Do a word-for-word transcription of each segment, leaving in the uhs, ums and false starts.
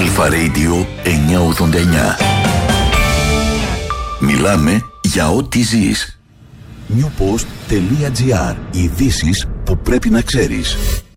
Αλφα Radio εννιακόσια ογδόντα εννιά. Μιλάμε για ό,τι ζεις. newpost.gr. Ειδήσεις που πρέπει να ξέρεις.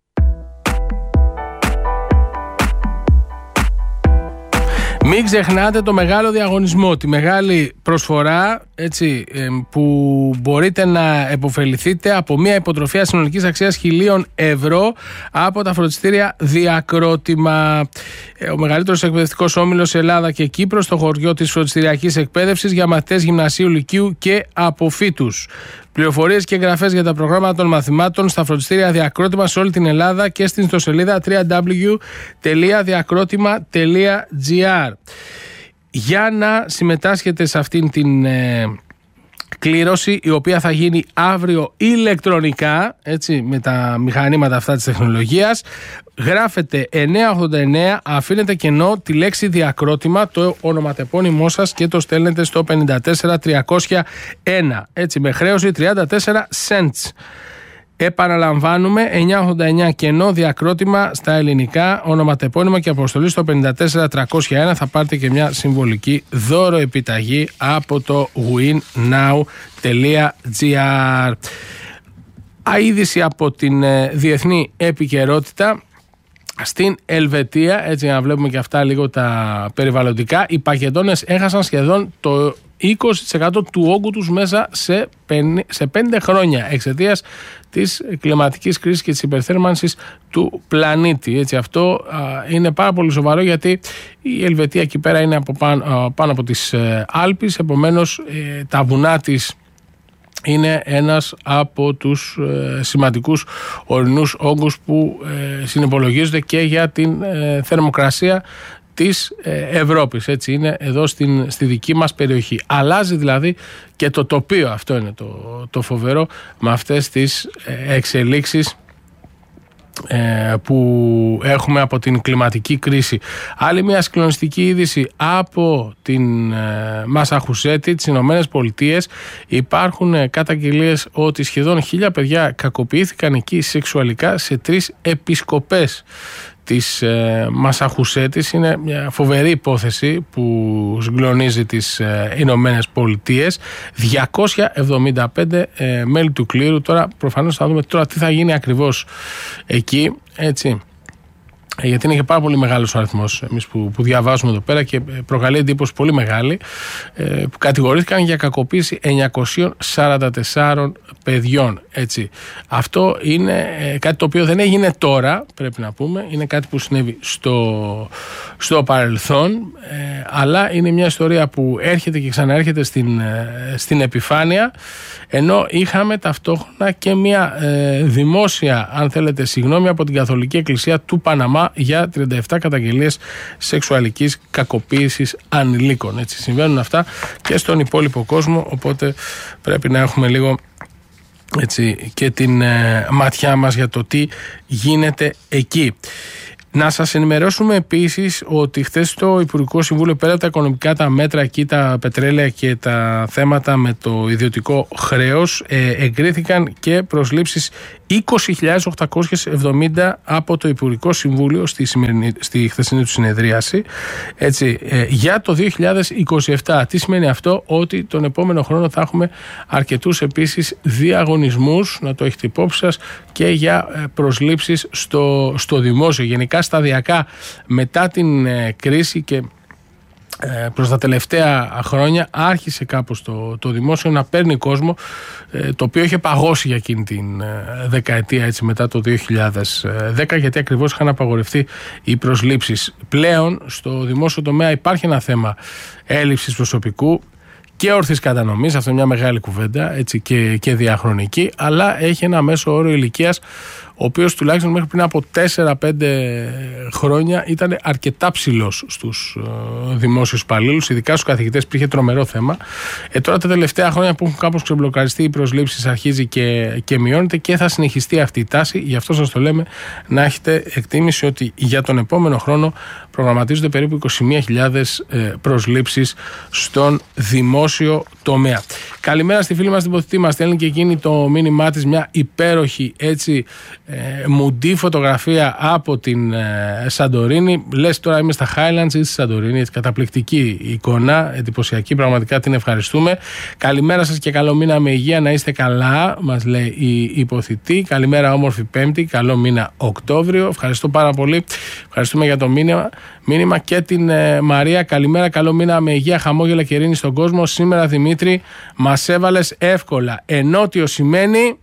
Μην ξεχνάτε το μεγάλο διαγωνισμό, τη μεγάλη προσφορά, έτσι, που μπορείτε να επωφεληθείτε από μια υποτροφία συνολικής αξίας χιλίων ευρώ από τα φροντιστήρια Διακρότημα. Ο μεγαλύτερος εκπαιδευτικός όμιλος Ελλάδα και Κύπρος στο χωριό της φροντιστηριακής εκπαίδευσης για μαθητές γυμνασίου, λυκείου και αποφύτους. Πληροφορίες και εγγραφές για τα προγράμματα των μαθημάτων στα φροντιστήρια Διακρότημα σε όλη την Ελλάδα και στην ιστοσελίδα double-u double-u double-u τελεία διακρότημα τελεία τζι άρ. Για να συμμετάσχετε σε αυτήν την ε, κλήρωση, η οποία θα γίνει αύριο ηλεκτρονικά, έτσι, με τα μηχανήματα αυτά της τεχνολογίας, γράφετε εννιακόσια ογδόντα εννέα, αφήνετε κενό τη λέξη Διακρότημα, το ονοματεπώνυμό σας και το στέλνετε στο πενήντα τέσσερα τριακόσια ένα, έτσι, με χρέωση τριάντα τέσσερα cents. Επαναλαμβάνουμε, εννιακόσια ογδόντα εννέα κενό Διακρότημα στα ελληνικά, ονοματεπώνυμα και αποστολή στο πενήντα τέσσερα τριακόσια ένα. Θα πάρετε και μια συμβολική δώρο επιταγή από το winnow τελεία τζι άρ. Αείδηση από την ε, διεθνή επικαιρότητα. Στην Ελβετία, έτσι, να βλέπουμε και αυτά λίγο τα περιβαλλοντικά, οι παγετώνες έχασαν σχεδόν το είκοσι τοις εκατό του όγκου τους μέσα σε, σε πέντε χρόνια εξαιτίας της κλιματικής κρίσης και της υπερθέρμανσης του πλανήτη. Έτσι, αυτό α, είναι πάρα πολύ σοβαρό, γιατί η Ελβετία εκεί πέρα είναι από πάνω, α, πάνω από τις ε, Άλπεις, επομένως ε, τα βουνά της είναι ένας από τους ε, σημαντικούς ορεινούς όγκους που ε, συνυπολογίζονται και για την ε, θερμοκρασία της ε, Ευρώπης. Έτσι είναι εδώ στην, στη δική μας περιοχή. Αλλάζει δηλαδή και το τοπίο, αυτό είναι το, το φοβερό με αυτές τις ε, εξελίξεις που έχουμε από την κλιματική κρίση. Άλλη μια συγκλονιστική είδηση από την Μασαχουσέτη, τις Ηνωμένες Πολιτείες. Υπάρχουν καταγγελίες ότι σχεδόν χίλια παιδιά κακοποιήθηκαν εκεί σεξουαλικά σε τρεις επισκοπές της ε, Μασαχουσέτης. Είναι μια φοβερή υπόθεση που συγκλονίζει τις ε, Ηνωμένες Πολιτείες. διακόσια εβδομήντα πέντε ε, μέλη του κλήρου. Τώρα προφανώς θα δούμε τώρα τι θα γίνει ακριβώς εκεί, έτσι, γιατί είναι και πάρα πολύ μεγάλος ο αριθμός εμείς που, που διαβάζουμε εδώ πέρα και προκαλεί εντύπωση πολύ μεγάλη, ε, που κατηγορήθηκαν για κακοποίηση εννιακόσια σαράντα τέσσερα παιδιών. Έτσι. Αυτό είναι ε, κάτι το οποίο δεν έγινε τώρα, πρέπει να πούμε, είναι κάτι που συνέβη στο, στο παρελθόν, ε, αλλά είναι μια ιστορία που έρχεται και ξαναέρχεται στην, ε, στην επιφάνεια, ενώ είχαμε ταυτόχρονα και μια ε, δημόσια, αν θέλετε, συγγνώμη από την Καθολική Εκκλησία του Παναμά για τριάντα επτά καταγγελίες σεξουαλικής κακοποίησης ανηλίκων. Έτσι συμβαίνουν αυτά και στον υπόλοιπο κόσμο, οπότε πρέπει να έχουμε λίγο, έτσι, και την ε, ματιά μας για το τι γίνεται εκεί. Να σας ενημερώσουμε επίσης ότι χθες το Υπουργικό Συμβούλιο, πέρα από τα οικονομικά τα μέτρα εκεί, τα πετρέλαια και τα θέματα με το ιδιωτικό χρέος, ε, εγκρίθηκαν και προσλήψεις είκοσι χιλιάδες οκτακόσιες εβδομήντα από το Υπουργικό Συμβούλιο στη, σημερινή, στη χθεσινή του συνεδρίαση, έτσι, ε, για το δύο χιλιάδες είκοσι επτά. Τι σημαίνει αυτό? Ότι τον επόμενο χρόνο θα έχουμε αρκετούς επίσης διαγωνισμούς, να το έχετε υπόψη σας, και για προσλήψεις στο, στο δημόσιο. Γενικά σταδιακά μετά την ε, κρίση και ε, προς τα τελευταία χρόνια άρχισε κάπως το, το δημόσιο να παίρνει κόσμο, ε, το οποίο είχε παγώσει για εκείνη την ε, δεκαετία, έτσι, μετά το δύο χιλιάδες δέκα, γιατί ακριβώς είχαν απαγορευτεί οι προσλήψεις. Πλέον στο δημόσιο τομέα υπάρχει ένα θέμα έλλειψης προσωπικού και ορθής κατανομής, αυτό είναι μια μεγάλη κουβέντα, έτσι, και, και διαχρονική, αλλά έχει ένα μέσο όρο ηλικίας, ο οποίος τουλάχιστον μέχρι πριν από τέσσερα πέντε χρόνια ήταν αρκετά ψηλός στους ε, δημόσιους υπαλλήλους, ειδικά στους καθηγητές υπήρχε τρομερό θέμα. Ε, τώρα τα τελευταία χρόνια που έχουν κάπως ξεμπλοκαριστεί οι προσλήψεις αρχίζει και, και μειώνεται και θα συνεχιστεί αυτή η τάση. Γι' αυτό σας το λέμε, να έχετε εκτίμηση ότι για τον επόμενο χρόνο προγραμματίζονται περίπου είκοσι μία χιλιάδες ε, προσλήψεις στον δημόσιο τομέα. Καλημέρα στη φίλη μας την Ποθητή, μας στέλνει και εκείνη το μήνυμά της, μια υπέροχη, έτσι, ε, μουντή φωτογραφία από την ε, Σαντορίνη. Λες τώρα είμαι στα Highlands ή στη Σαντορίνη. Έτσι, καταπληκτική εικόνα, εντυπωσιακή, πραγματικά την ευχαριστούμε. Καλημέρα σας και καλό μήνα με υγεία, να είστε καλά, μας λέει η υποθητή. Καλημέρα, όμορφη Πέμπτη, καλό μήνα Οκτώβριο. Ευχαριστώ πάρα πολύ. Ευχαριστούμε για το μήνυμα. Μήνυμα και την ε, Μαρία. Καλημέρα, καλό μήνα με υγεία, χαμόγελα και ειρήνη στον κόσμο. Σήμερα, Δημήτρη, μας έβαλες εύκολα. Ενότιο σημαίνει.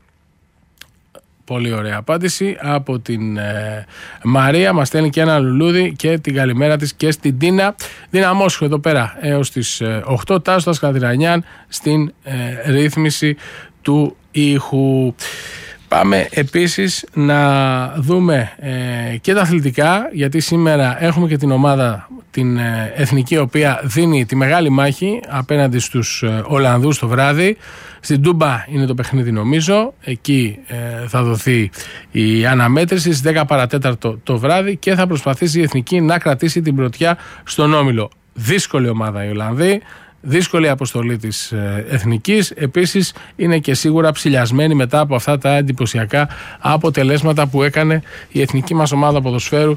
Πολύ ωραία απάντηση από την ε, Μαρία. Μας στέλνει και ένα λουλούδι και την καλημέρα της και στην Τίνα. Δίνα Μόσχο εδώ πέρα έως τις ε, οκτώ. Τάσος Καδρανιάν στην ε, ρύθμιση του ήχου. Πάμε επίσης να δούμε ε, και τα αθλητικά, γιατί σήμερα έχουμε και την ομάδα την ε, εθνική, η οποία δίνει τη μεγάλη μάχη απέναντι στους ε, Ολλανδούς το βράδυ. Στην Τούμπα είναι το παιχνίδι, νομίζω. Εκεί ε, θα δοθεί η αναμέτρηση στις δέκα παρά τέταρτο το βράδυ και θα προσπαθήσει η εθνική να κρατήσει την πρωτιά στον όμιλο. Δύσκολη ομάδα οι Ολλανδοί. Δύσκολη αποστολή της ε, εθνικής. Επίσης είναι και σίγουρα ψηλιασμένη μετά από αυτά τα εντυπωσιακά αποτελέσματα που έκανε η εθνική μας ομάδα ποδοσφαίρου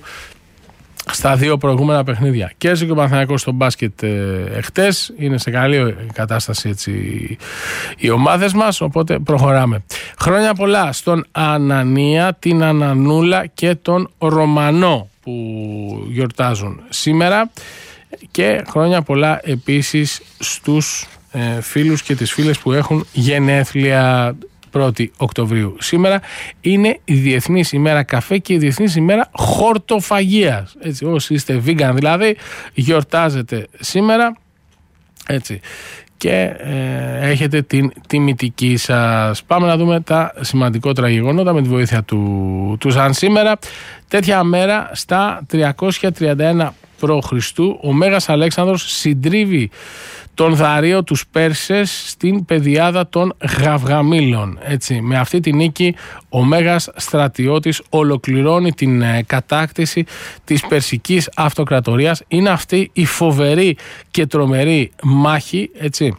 στα δύο προηγούμενα παιχνίδια. Και έτσι και ο Παναθηναϊκός στο μπάσκετ ε, εχτες. Είναι σε καλή κατάσταση έτσι οι ομάδες μας, οπότε προχωράμε. Χρόνια πολλά στον Ανανία, την Ανανούλα και τον Ρωμανό που γιορτάζουν σήμερα. Και χρόνια πολλά επίσης στους ε, φίλους και τις φίλες που έχουν γενέθλια. πρώτη Οκτωβρίου. Σήμερα είναι η Διεθνής ημέρα καφέ και η Διεθνής ημέρα χορτοφαγίας. Έτσι, όσοι είστε vegan δηλαδή, γιορτάζετε σήμερα. Έτσι. Και ε, έχετε την τιμητική σας. Πάμε να δούμε τα σημαντικότερα γεγονότα με τη βοήθεια του, του Ζαν σήμερα. Τέτοια μέρα στα τριακόσια τριάντα ένα π.Χ. ο Μέγας Αλέξανδρος συντρίβει τον Δαρείο τους Πέρσες στην πεδιάδα των Γαυγαμήλων. Έτσι, με αυτή τη νίκη ο Μέγας Στρατιώτης ολοκληρώνει την ε, κατάκτηση της Περσικής Αυτοκρατορίας. Είναι αυτή η φοβερή και τρομερή μάχη, έτσι,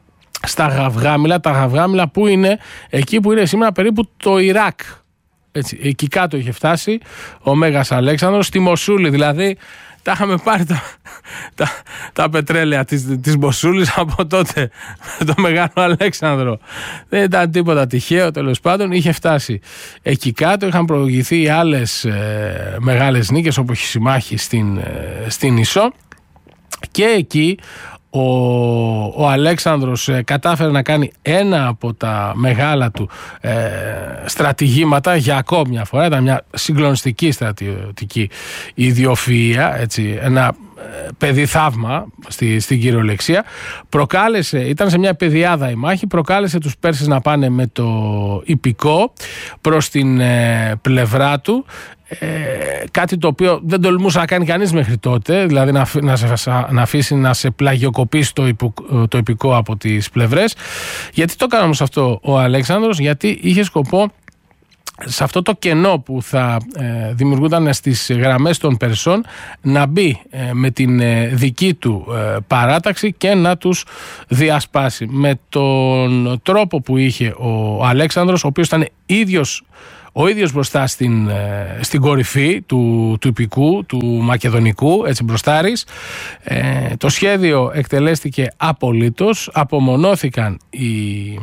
στα Γαυγάμιλα. Τα Γαυγάμιλα που είναι εκεί που είναι σήμερα περίπου το Ιράκ. Έτσι, εκεί κάτω είχε φτάσει ο Μέγας Αλέξανδρος, στη Μοσούλη δηλαδή. Τα είχαμε πάρει τα, τα, τα πετρέλαια της, της Μοσούλης από τότε με τον Μεγάλο Αλέξανδρο. Δεν ήταν τίποτα τυχαίο, τέλος πάντων. Είχε φτάσει εκεί κάτω, είχαν προηγηθεί άλλες ε, μεγάλες νίκες όπως η Συμμάχη στην, ε, στην Ισό. Και εκεί ο, ο Αλέξανδρος ε, κατάφερε να κάνει ένα από τα μεγάλα του ε, στρατηγήματα για ακόμη μια φορά. Ήταν μια συγκλονιστική στρατιωτική ιδιοφυΐα, έτσι, ένα ε, παιδί θαύμα στη, στην κυριολεξία. Προκάλεσε, ήταν σε μια πεδιάδα η μάχη, προκάλεσε τους Πέρσες να πάνε με το ιππικό προς την ε, πλευρά του. Ε, κάτι το οποίο δεν τολμούσε να κάνει κανείς μέχρι τότε, δηλαδή να, να, να αφήσει να σε πλαγιοκοπήσει το, υπο, το ιππικό από τις πλευρές. Γιατί το έκανε όμως αυτό ο Αλέξανδρος? Γιατί είχε σκοπό σε αυτό το κενό που θα ε, δημιουργούνταν στις γραμμές των Περσών να μπει ε, με την ε, δική του ε, παράταξη και να τους διασπάσει. Με τον τρόπο που είχε ο Αλέξανδρος, ο οποίος ήταν ίδιος ο ίδιος μπροστά στην, στην κορυφή του, του ιππικού, του μακεδονικού, έτσι μπροστάρης. Ε, το σχέδιο εκτελέστηκε απολύτως, απομονώθηκαν οι,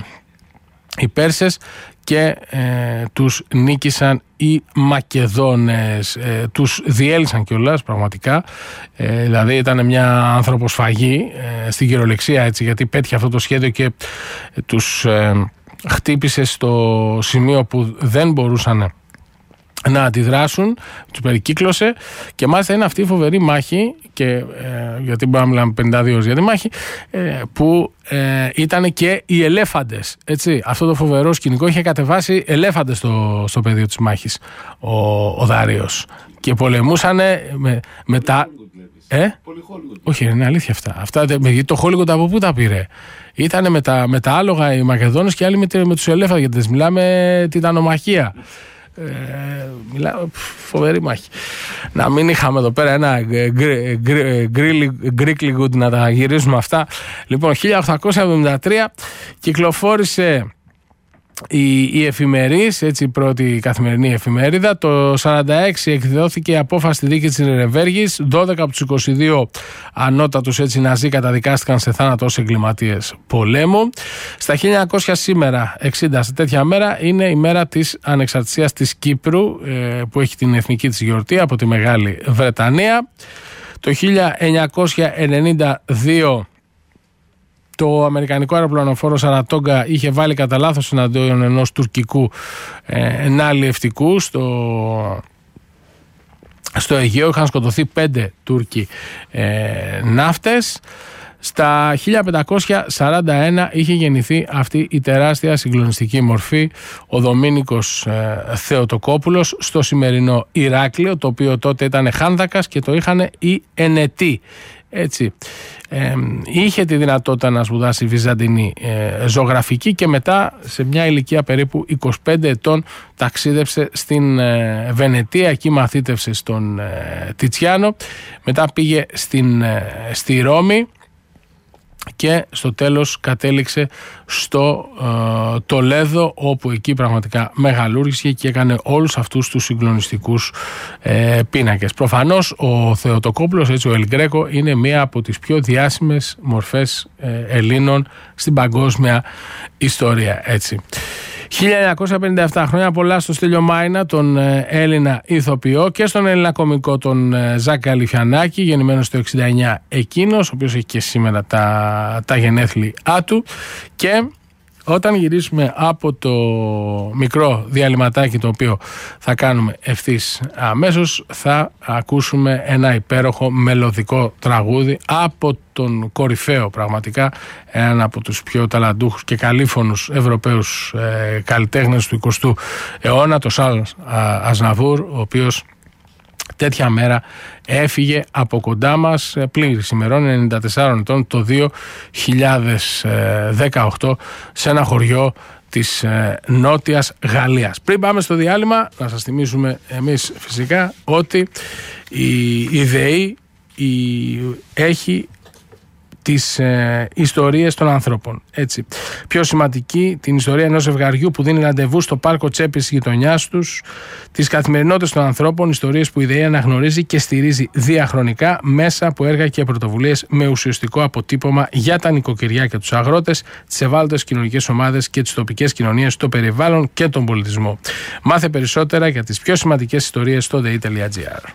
οι Πέρσες και ε, τους νίκησαν οι Μακεδόνες. Ε, τους διέλυσαν κιόλας πραγματικά, ε, δηλαδή ήταν μια ανθρωποσφαγή ε, στην κυριολεξία, έτσι, γιατί πέτυχε αυτό το σχέδιο και ε, τους... Ε, χτύπησε στο σημείο που δεν μπορούσαν να αντιδράσουν, τους περικύκλωσε και μάλιστα είναι αυτή η φοβερή μάχη και, ε, γιατί μπορούμε να μιλάμε πενήντα δύο ώρες για τη μάχη, ε, που ε, ήταν και οι ελέφαντες, έτσι. Αυτό το φοβερό σκηνικό είχε κατεβάσει ελέφαντες στο, στο πεδίο της μάχης ο, ο Δάριος και πολεμούσαν με, με τα... Ε? Όχι, είναι αλήθεια αυτά. αυτά το Hollywood από πού τα πήρε? Ήτανε με τα, με τα άλογα οι Μακεδόνες και άλλοι με, με τους ελέφαντες, γιατί μιλάμε τιτανομαχία. Ε, μιλάμε, φοβερή μάχη. Να μην είχαμε εδώ πέρα ένα Greekly να τα γυρίζουμε αυτά. Λοιπόν, χίλια οκτακόσια εβδομήντα τρία κυκλοφόρησε η, η Εφημερής, έτσι η πρώτη καθημερινή εφημερίδα. Το σαράντα έξι εκδόθηκε η απόφαση στη δίκη της Νιρεμβέργης. δώδεκα από τους είκοσι δύο ανώτατους έτσι Ναζί καταδικάστηκαν σε θάνατο ως εγκληματίες πολέμου. Στα χίλια εννιακόσια σήμερα, εξήντα, σε τέτοια μέρα, είναι η μέρα της ανεξαρτησίας της Κύπρου, ε, που έχει την εθνική της γιορτή από τη Μεγάλη Βρετανία. Το χίλια εννιακόσια ενενήντα δύο το αμερικανικό αεροπλανοφόρο Σαρατόγκα είχε βάλει κατά λάθος εναντίον ενός τουρκικού ε, ναυευτικού στο, στο Αιγαίο. Είχαν σκοτωθεί πέντε Τούρκοι ε, ναύτες. Στα χίλια πεντακόσια σαράντα ένα είχε γεννηθεί αυτή η τεράστια συγκλονιστική μορφή, ο Δομήνικος ε, Θεοτοκόπουλος, στο σημερινό Ηράκλειο, το οποίο τότε ήταν Χάνδακας και το είχαν οι Ενετοί. Έτσι, ε, είχε τη δυνατότητα να σπουδάσει βυζαντινή ε, ζωγραφική και μετά σε μια ηλικία περίπου είκοσι πέντε ετών ταξίδεψε στην ε, Βενετία, εκεί μαθήτευσε στον ε, Τιτσιάνο, μετά πήγε στην, ε, στη Ρώμη και στο τέλος κατέληξε στο ε, Τολέδο, όπου εκεί πραγματικά μεγαλούργησε και έκανε όλους αυτούς τους συγκλονιστικούς ε, πίνακες. Προφανώς ο Θεοτοκόπουλος, έτσι ο Ελ Γκρέκο, είναι μία από τις πιο διάσημες μορφές ε, Ελλήνων στην παγκόσμια ιστορία, έτσι. χίλια εννιακόσια πενήντα επτά, χρόνια πολλά στο Στέλιο Μάινα, τον Έλληνα ηθοποιό, και στον Έλληνα κωμικό τον Ζάκ Γαλιφιανάκη, γεννημένος το εξήντα εννιά εκείνος, ο οποίος έχει και σήμερα τα, τα γενέθλιά του. Και όταν γυρίσουμε από το μικρό διαλυματάκι, το οποίο θα κάνουμε ευθύς αμέσως, θα ακούσουμε ένα υπέροχο μελωδικό τραγούδι από τον κορυφαίο, πραγματικά έναν από τους πιο ταλαντούχους και καλήφωνους Ευρωπαίους ε, καλλιτέχνες του εικοστού αιώνα, το Σαρλ Αζναβούρ, ο οποίος τέτοια μέρα έφυγε από κοντά μας, πλήρης ημερών, ενενήντα τεσσάρων ετών, το δύο χιλιάδες δεκαοκτώ, σε ένα χωριό της ε, Νότιας Γαλλίας. Πριν πάμε στο διάλειμμα, να σας θυμίσουμε εμείς φυσικά ότι η, η ΔΕΗ η, έχει τις ε, ιστορίες των ανθρώπων. Έτσι. Πιο σημαντική, την ιστορία ενός ζευγαριού που δίνει ραντεβού στο πάρκο τσέπης της γειτονιάς τους, τις καθημερινότητες των ανθρώπων, ιστορίες που η ΔΕΗ αναγνωρίζει και στηρίζει διαχρονικά μέσα από έργα και πρωτοβουλίες με ουσιαστικό αποτύπωμα για τα νοικοκυριά και τους αγρότες, τις ευάλωτες κοινωνικές ομάδες και τις τοπικές κοινωνίες, το περιβάλλον και τον πολιτισμό. Μάθε περισσότερα για τις πιο σημαντικές ιστορίες στο δε ι τελεία τζι άρ.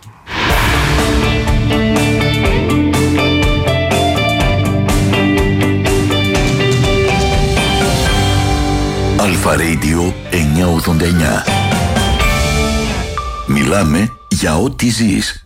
Αλφα Radio εννιακόσια ογδόντα εννιά. Μιλάμε για ό,τι ζεις.